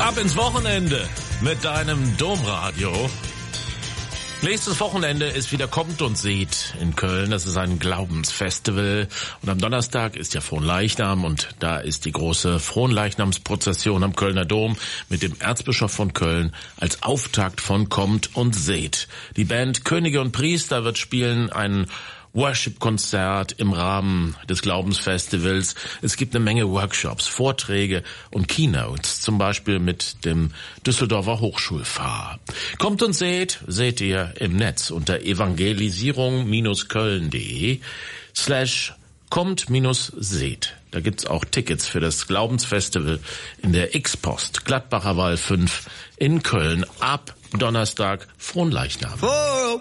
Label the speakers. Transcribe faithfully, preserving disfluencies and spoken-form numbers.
Speaker 1: Ab ins Wochenende mit deinem Domradio. Nächstes Wochenende ist wieder Kommt und Seht in Köln. Das ist ein Glaubensfestival. Und am Donnerstag ist ja Fronleichnam und da ist die große Fronleichnamsprozession am Kölner Dom mit dem Erzbischof von Köln als Auftakt von Kommt und Seht. Die Band Könige und Priester wird spielen ein Worship-Konzert im Rahmen des Glaubensfestivals. Es gibt eine Menge Workshops, Vorträge und Keynotes, zum Beispiel mit dem Düsseldorfer Hochschulpfarrer. Kommt und seht, seht ihr im Netz unter evangelisierung-köln.de slash kommt-seht. Da gibt's auch Tickets für das Glaubensfestival in der X-Post Gladbacher Wall fünf in Köln ab Donnerstag Fronleichnam.